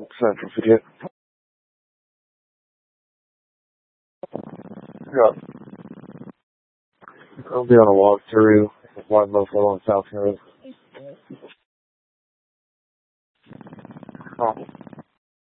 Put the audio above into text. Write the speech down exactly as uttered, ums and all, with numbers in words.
Central Virginia. Yeah. I'll be on a walk through White Buffalo on South Road. Oh.